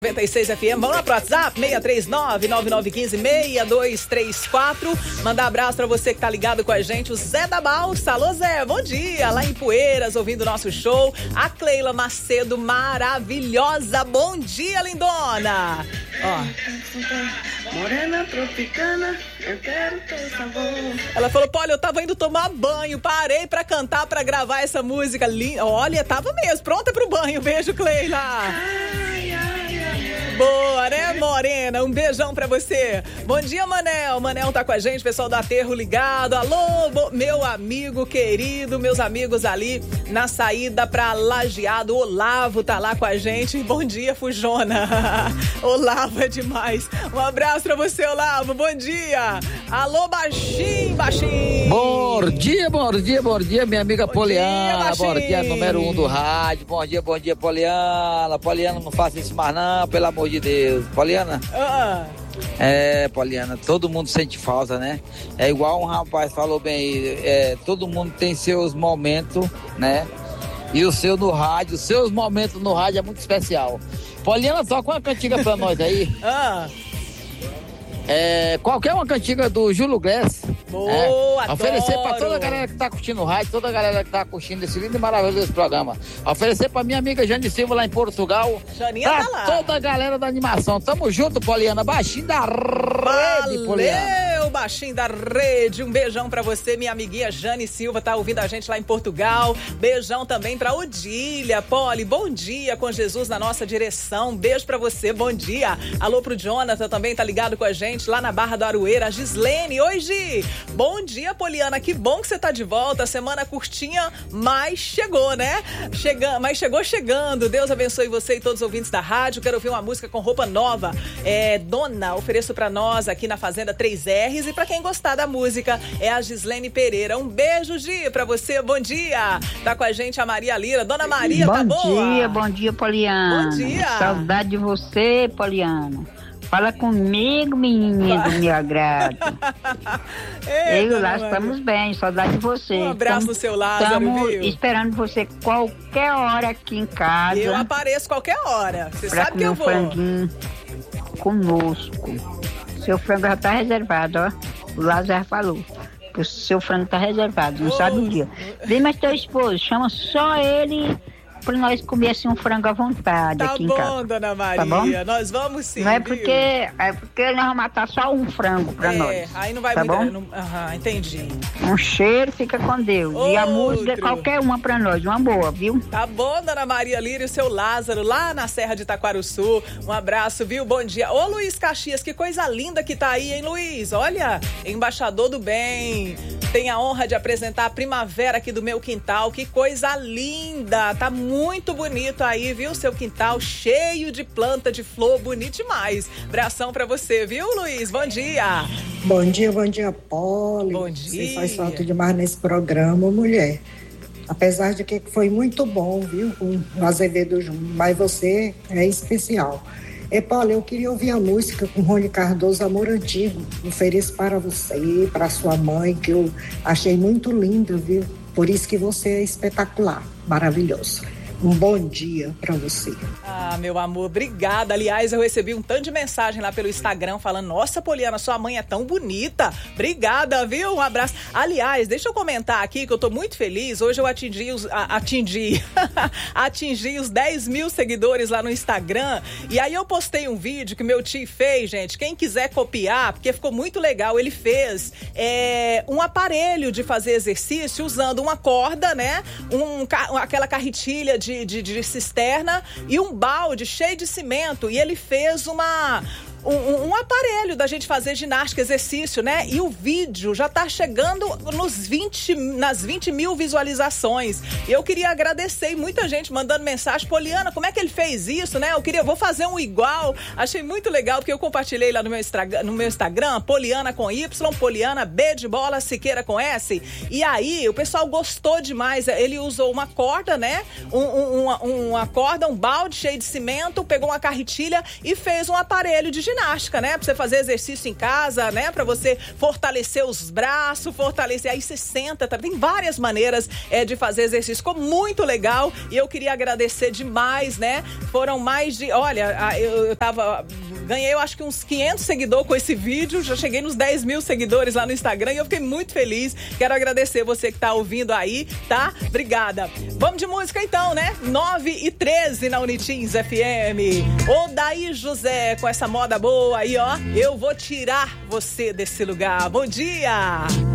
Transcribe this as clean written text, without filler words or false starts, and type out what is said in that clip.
96 FM, vamos lá pro WhatsApp, 639-9915-6234. Mandar abraço pra você que tá ligado com a gente, o Zé da Balsa. Alô Zé, bom dia, lá em Poeiras, ouvindo o nosso show. A Cleila Macedo, maravilhosa, bom dia, lindona. Ó. Morena tropicana, eu quero teu sabor. Ela falou, Polly, eu tava indo tomar banho, parei pra cantar, pra gravar essa música linda. Olha, tava mesmo, pronta pro banho. Beijo, Cleila. Boa, né, Morena? Um beijão pra você. Bom dia, Manel. Manel tá com a gente, pessoal do Aterro ligado. Alô, meu amigo querido, meus amigos ali na saída pra Lajeado. Olavo tá lá com a gente. Bom dia, Fujona. Olavo é demais. Um abraço pra você, Olavo. Bom dia. Alô, baixinho, baixinho. Bom dia, minha amiga Poliana. Bom dia, número 1 do rádio. Bom dia, Poliana. Poliana, não faça isso mais não, pelo amor de Deus. Poliana? Poliana, todo mundo sente falta, né? É igual um rapaz falou bem aí, todo mundo tem seus momentos, né? E o seu no rádio, os seus momentos no rádio é muito especial. Poliana, toca uma cantiga pra nós aí. Qualquer uma cantiga do Júlio Glass. Boa, oferecer pra toda a galera que tá curtindo o rádio, toda a galera que tá curtindo esse lindo e maravilhoso programa. Oferecer pra minha amiga Jane Silva lá em Portugal. Janinha pra tá lá. Toda a galera da animação. Tamo junto, Poliana. Baixinho da rede, Poliana. Valeu, baixinho da rede. Um beijão pra você, minha amiguinha Jane Silva, tá ouvindo a gente lá em Portugal. Beijão também pra Odília. Poli, bom dia com Jesus na nossa direção. Beijo pra você, bom dia. Alô pro Jonathan também, tá ligado com a gente lá na Barra do Aroeira. A Gislene, oi Gi. Bom dia, Poliana, que bom que você tá de volta, semana curtinha, mas chegou, né? Mas chegou chegando. Deus abençoe você e todos os ouvintes da rádio. Quero ouvir uma música com roupa nova. Dona, ofereço pra nós aqui na Fazenda 3Rs, e pra quem gostar da música é a Gislene Pereira. Um beijo, Gi, pra você, bom dia. Tá com a gente a Maria Lira. Dona Maria, tá boa? Bom dia, Poliana. Bom dia. Saudade de você, Poliana. Fala comigo, menininha do meu agrado. Eu e o Lázaro estamos bem, saudade de você. Um abraço no seu Lázaro, viu? Estamos esperando você qualquer hora aqui em casa. Eu apareço qualquer hora, você sabe que eu vou. Franguinho conosco. Seu frango já tá reservado, ó. O Lázaro falou. O seu frango tá reservado, não sabe o dia. Vem mais teu esposo, chama só ele pra nós comer assim um frango à vontade aqui em casa. Tá bom, Dona Maria, tá bom? Nós vamos sim, não é porque nós vamos matar só um frango pra nós. Aí não vai tá muito... bom? Entendi. Um cheiro, fica com Deus. E a música, qualquer uma pra nós, uma boa, viu? Tá bom, Dona Maria Lira e o seu Lázaro, lá na Serra de Itaquaruçu. Um abraço, viu? Bom dia. Ô, Luiz Caxias, que coisa linda que tá aí, hein, Luiz? Olha, embaixador do bem. Tenho a honra de apresentar a primavera aqui do meu quintal. Que coisa linda! Tá muito bonito aí, viu? Seu quintal cheio de planta, de flor, bonito demais. Abração pra você, viu, Luiz? Bom dia! Bom dia, Poli. Bom dia. Você faz falta demais nesse programa, mulher. Apesar de que foi muito bom, viu? Com o Azevedo Júnior, mas você é especial. Poli, eu queria ouvir a música com Rony Cardoso, Amor Antigo. Ofereço para você, para sua mãe, que eu achei muito linda, viu? Por isso que você é espetacular, maravilhoso. Um bom dia pra você. Ah, meu amor, obrigada. Aliás, eu recebi um tanto de mensagem lá pelo Instagram falando: nossa, Poliana, sua mãe é tão bonita. Obrigada, viu? Um abraço. Aliás, deixa eu comentar aqui que eu tô muito feliz. Hoje eu atingi os 10 mil seguidores lá no Instagram. E aí eu postei um vídeo que meu tio fez, gente. Quem quiser copiar, porque ficou muito legal. Ele fez um aparelho de fazer exercício usando uma corda, né? Aquela carretilha de cisterna e um balde cheio de cimento, e ele fez um aparelho da gente fazer ginástica, exercício, né? E o vídeo já tá chegando nas 20 mil visualizações. E eu queria agradecer, e muita gente mandando mensagem: Poliana, como é que ele fez isso, né? Vou fazer um igual. Achei muito legal, porque eu compartilhei lá no meu Instagram, Poliana com Y, Poliana B de bola, Siqueira com S. E aí, o pessoal gostou demais. Ele usou uma corda, né? Uma corda, um balde cheio de cimento, pegou uma carretilha e fez um aparelho de ginástica, né? Pra você fazer exercício em casa, né? Pra você fortalecer os braços, fortalecer. Aí você senta, tá? Tem várias maneiras de fazer exercício. Ficou muito legal e eu queria agradecer demais, né? Foram mais de... Olha, ganhei, eu acho que uns 500 seguidores com esse vídeo. Já cheguei nos 10 mil seguidores lá no Instagram e eu fiquei muito feliz. Quero agradecer você que tá ouvindo aí, tá? Obrigada. Vamos de música então, né? 9h13 na Unitins FM. Odaí José com essa moda boa aí, ó. Eu vou tirar você desse lugar. Bom dia!